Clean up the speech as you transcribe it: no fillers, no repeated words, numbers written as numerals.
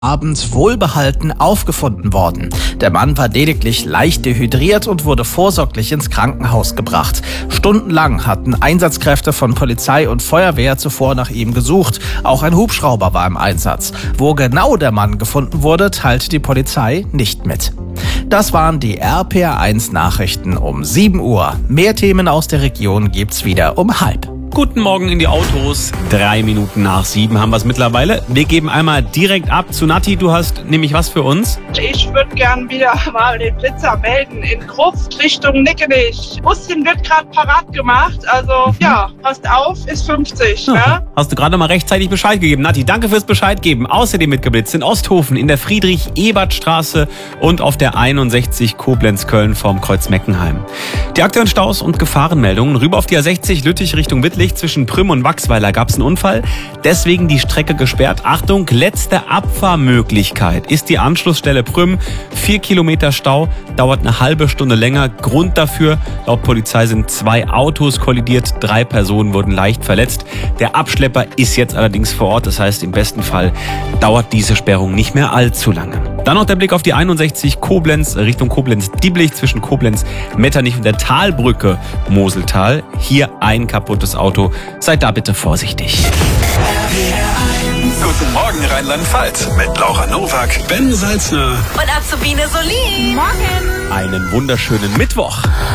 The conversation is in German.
Abend wohlbehalten aufgefunden worden. Der Mann war lediglich leicht dehydriert und wurde vorsorglich ins Krankenhaus gebracht. Stundenlang hatten Einsatzkräfte von Polizei und Feuerwehr zuvor nach ihm gesucht. Auch ein Hubschrauber war im Einsatz. Wo genau der Mann gefunden wurde, teilte die Polizei nicht mit. Das waren die RPR1 Nachrichten um 7 Uhr. Mehr Themen aus der Region gibt's wieder um 6:30. Guten Morgen in die Autos. 3 Minuten nach 7 haben wir es mittlerweile. Wir geben einmal direkt ab zu Nati. Du hast nämlich was für uns? Ich würde gern wieder mal den Blitzer melden in Gruft Richtung Nickenich. Busschen wird gerade parat gemacht. Also ja, passt auf, ist 50. Ne? Hast du gerade mal rechtzeitig Bescheid gegeben. Nati, danke fürs Bescheid geben. Außerdem mitgeblitzt in Osthofen, in der Friedrich-Ebert-Straße und auf der 61 Koblenz-Köln vorm Kreuz Meckenheim. Die aktuellen Staus und Gefahrenmeldungen. Rüber auf die A60 Lüttich Richtung Wittlich. Zwischen Prüm und Wachsweiler gab es einen Unfall. Deswegen die Strecke gesperrt. Achtung, letzte Abfahrmöglichkeit ist die Anschlussstelle Prüm. 4 Kilometer Stau, dauert eine halbe Stunde länger. Grund dafür, laut Polizei sind 2 Autos kollidiert. 3 Personen wurden leicht verletzt. Der Abschlepper ist jetzt allerdings vor Ort. Das heißt, im besten Fall dauert diese Sperrung nicht mehr allzu lange. Dann noch der Blick auf die 61 Koblenz, Richtung Koblenz-Dieblich zwischen Koblenz-Metternich und der Talbrücke Moseltal. Hier ein kaputtes Auto. Seid da bitte vorsichtig. Guten Morgen Rheinland-Pfalz mit Laura Nowak, Ben Salzner und Azubine Solin. Morgen. Einen wunderschönen Mittwoch.